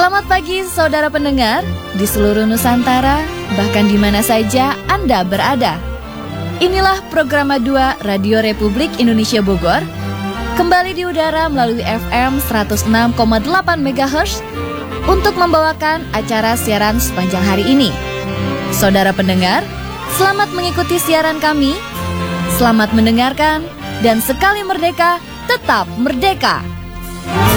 Selamat pagi saudara pendengar di seluruh Nusantara, bahkan di mana saja Anda berada. Inilah program 2 Radio Republik Indonesia Bogor, kembali di udara melalui FM 106,8 MHz untuk membawakan acara siaran sepanjang hari ini. Saudara pendengar, selamat mengikuti siaran kami, selamat mendengarkan, dan sekali merdeka, tetap merdeka.